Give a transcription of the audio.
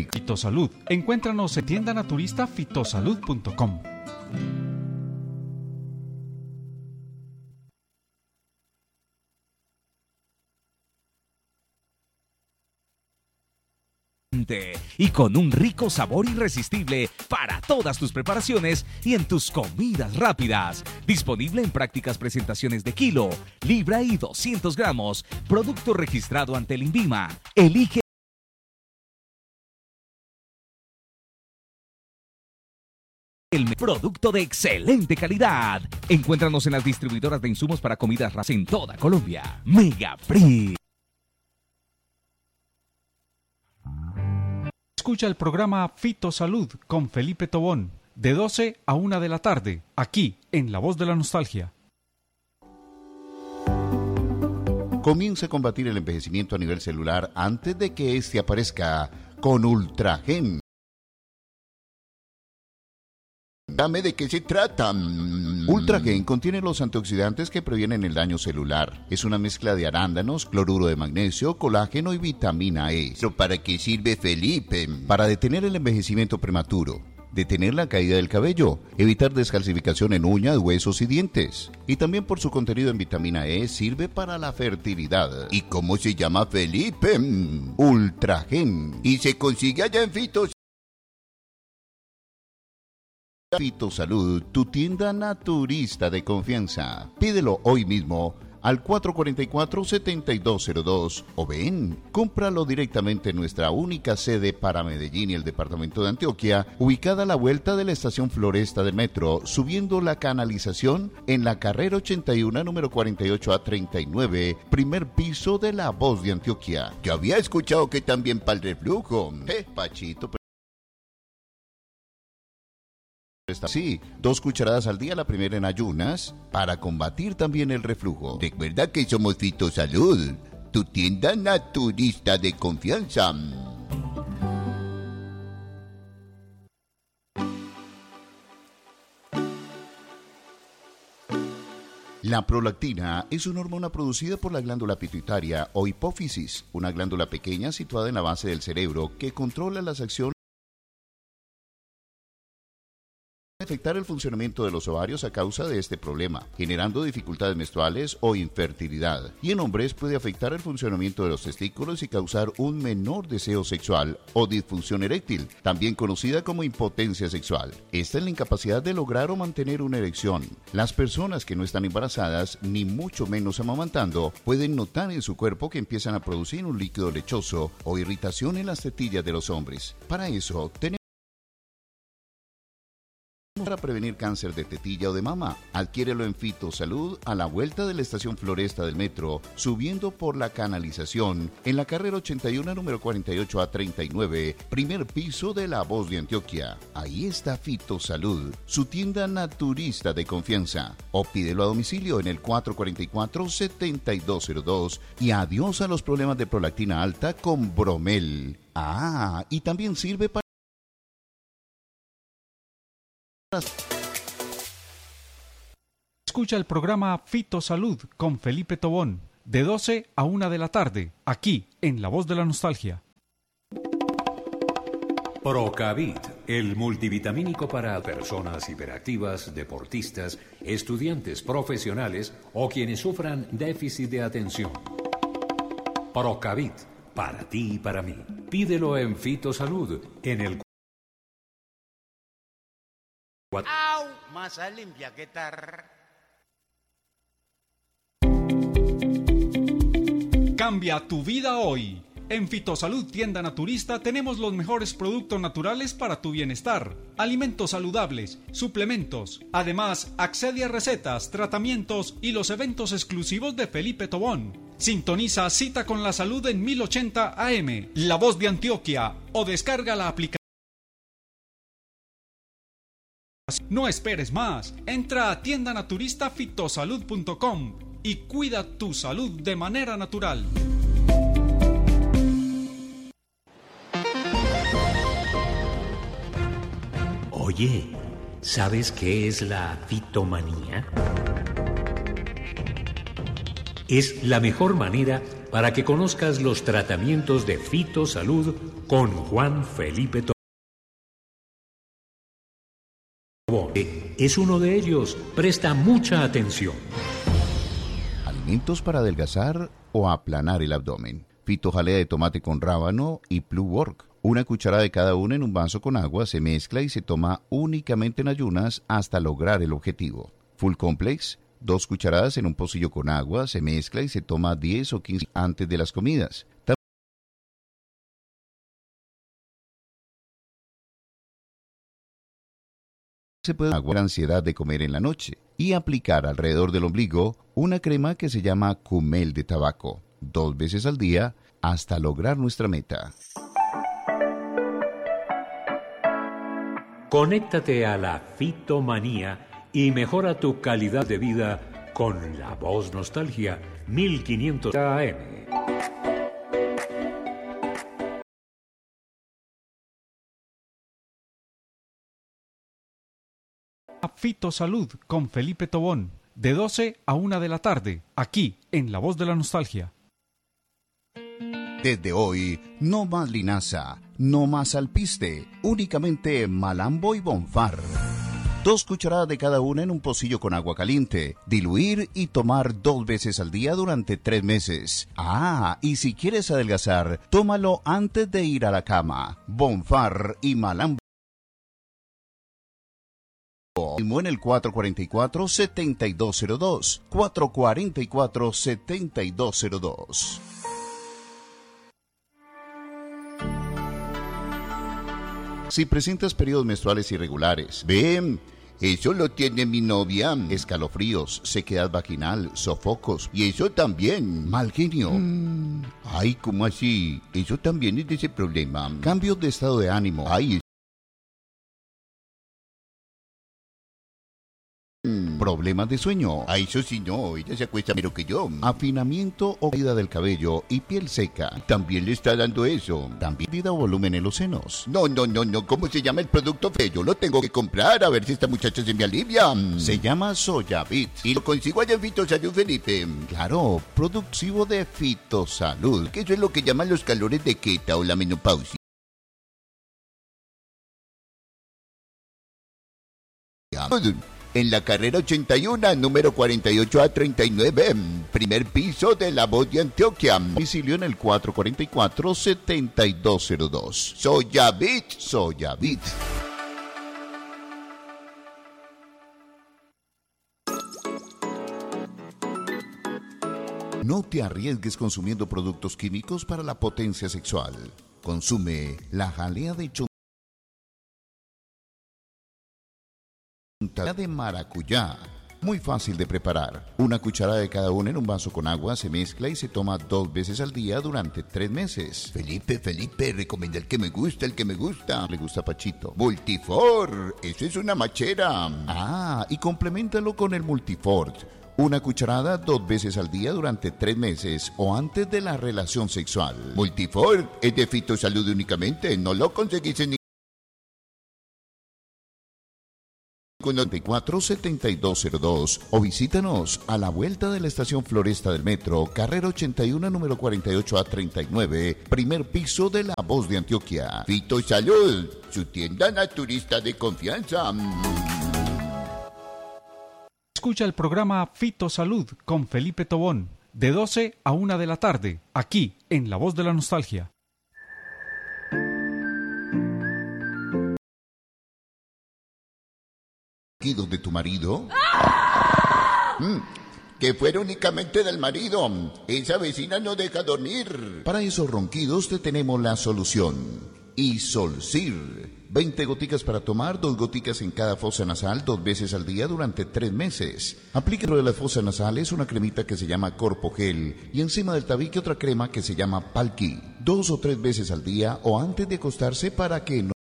Fitosalud. Encuéntranos en tienda naturista fitosalud.com. Y con un rico sabor irresistible para todas tus preparaciones y en tus comidas rápidas. Disponible en prácticas presentaciones de kilo, libra y 200 gramos. Producto registrado ante el INVIMA. Elige el producto de excelente calidad. Encuéntranos en las distribuidoras de insumos para comidas rápidas en toda Colombia. Megafree. Escucha el programa Fitosalud con Felipe Tobón, de 12 a 1 de la tarde, aquí en La Voz de la Nostalgia. Comienza a combatir el envejecimiento a nivel celular antes de que este aparezca con Ultragen. Dame de qué se trata. Ultragen contiene los antioxidantes que previenen el daño celular. Es una mezcla de arándanos, cloruro de magnesio, colágeno y vitamina E. ¿Pero para qué sirve, Felipe? Para detener el envejecimiento prematuro, detener la caída del cabello, evitar descalcificación en uñas, huesos y dientes. Y también por su contenido en vitamina E sirve para la fertilidad. ¿Y cómo se llama, Felipe? Ultragen. Y se consigue allá en Fitosalud, tu tienda naturista de confianza. Pídelo hoy mismo al 444-7202 o ven, cómpralo directamente en nuestra única sede para Medellín y el departamento de Antioquia, ubicada a la vuelta de la estación Floresta del metro, subiendo la canalización en la carrera 81, número 48 a 39, primer piso de La Voz de Antioquia. Yo había escuchado que también para el reflujo. Pachito. Sí, 2 cucharadas al día, la primera en ayunas, para combatir también el reflujo. Recuerda que somos Fitosalud, tu tienda naturista de confianza. La prolactina es una hormona producida por la glándula pituitaria o hipófisis, una glándula pequeña situada en la base del cerebro que controla las acciones afectar el funcionamiento de los ovarios a causa de este problema, generando dificultades menstruales o infertilidad. Y en hombres puede afectar el funcionamiento de los testículos y causar un menor deseo sexual o disfunción eréctil, también conocida como impotencia sexual. Esta es la incapacidad de lograr o mantener una erección. Las personas que no están embarazadas, ni mucho menos amamantando, pueden notar en su cuerpo que empiezan a producir un líquido lechoso o irritación en las tetillas de los hombres. Para eso, tenemos para prevenir cáncer de tetilla o de mama. Adquiérelo en Fitosalud a la vuelta de la estación Floresta del metro, subiendo por la canalización en la carrera 81, número 48 a 39, primer piso de La Voz de Antioquia. Ahí está Fitosalud, su tienda naturista de confianza. O pídelo a domicilio en el 444-7202 y adiós a los problemas de prolactina alta con Bromel. Y también sirve para Escucha el programa Fitosalud con Felipe Tobón, de 12 a 1 de la tarde, aquí en La Voz de la Nostalgia. Procavit, el multivitamínico para personas hiperactivas, deportistas, estudiantes profesionales o quienes sufran déficit de atención. Procavit, para ti y para mí. Pídelo en Fitosalud, en el ¡Au! Masa limpia, ¿qué tal? Cambia tu vida hoy. En Fitosalud Tienda Naturista tenemos los mejores productos naturales para tu bienestar. Alimentos saludables, suplementos. Además, accede a recetas, tratamientos y los eventos exclusivos de Felipe Tobón. Sintoniza Cita con la Salud en 1080 AM, La Voz de Antioquia, o descarga la aplicación. No esperes más. Entra a tiendanaturistas.fitosalud.com y cuida tu salud de manera natural. Oye, ¿sabes qué es la fitomanía? Es la mejor manera para que conozcas los tratamientos de Fitosalud con Juan Felipe Tobón. Es uno de ellos. Presta mucha atención. Alimentos para adelgazar o aplanar el abdomen. Fitojalea de tomate con rábano y Pluwork. Una cucharada de cada una en un vaso con agua, se mezcla y se toma únicamente en ayunas hasta lograr el objetivo. Full Complex, 2 cucharadas en un pocillo con agua, se mezcla y se toma 10 o 15 antes de las comidas. Se puede aguar la ansiedad de comer en la noche y aplicar alrededor del ombligo una crema que se llama Cumel de tabaco, 2 veces al día hasta lograr nuestra meta. Conéctate a la fitomanía y mejora tu calidad de vida con La Voz Nostalgia 1500 AM. Fitosalud con Felipe Tobón, de 12 a 1 de la tarde, aquí en La Voz de la Nostalgia. Desde hoy, no más linaza, no más alpiste, únicamente Malambo y Bonfar. 2 cucharadas de cada una en un pocillo con agua caliente, diluir y tomar 2 veces al día durante 3 meses. Y si quieres adelgazar, tómalo antes de ir a la cama. Bonfar y Malambo. En el 444-7202. 444-7202. Si presentas periodos menstruales irregulares, ven, eso lo tiene mi novia. Escalofríos, sequedad vaginal, sofocos, y eso también, mal genio. Ay, ¿cómo así? Eso también es de ese problema. Cambios de estado de ánimo. Ay, problemas de sueño. A eso sí no, ella se acuesta menos que yo. Afinamiento o caída del cabello y piel seca. También le está dando eso. También vida o volumen en los senos. No. ¿Cómo se llama el producto feo? Yo lo tengo que comprar a ver si esta muchacha se me alivia. Se llama Soyavit y lo consigo allá en Fitosalud, Felipe. Claro, productivo de Fitosalud, que eso es lo que llaman los calores de Queta o la menopausia. En la carrera 81, número 48A39, primer piso de La Voz de Antioquia. Domicilio en el 444-7202. Soyavit. No te arriesgues consumiendo productos químicos para la potencia sexual. Consume la jalea de de maracuyá, muy fácil de preparar. Una cucharada de cada una en un vaso con agua, se mezcla y se toma 2 veces al día durante 3 meses. Felipe, recomienda el que me gusta. Le gusta a Pachito. Multifor, eso es una machera. Y compleméntalo con el Multifort. Una cucharada 2 veces al día durante 3 meses o antes de la relación sexual. Multifort es de Fitosalud únicamente, no lo conseguís en 444-7202 o visítanos a la vuelta de la estación Floresta del Metro, carrera 81, número 48A39, primer piso de La Voz de Antioquia. Fitosalud, su tienda naturista de confianza. Escucha el programa Fitosalud con Felipe Tobón, de 12 a 1 de la tarde, aquí en La Voz de la Nostalgia. ¿De tu marido? Que fuera únicamente del marido. Esa vecina no deja dormir. Para esos ronquidos te tenemos la solución. Isolcir. 20 goticas para tomar, 2 goticas en cada fosa nasal, 2 veces al día durante 3 meses. Aplica dentro de las fosas nasales una cremita que se llama Corpogel y encima del tabique otra crema que se llama Palki. 2 o 3 veces al día o antes de acostarse para que no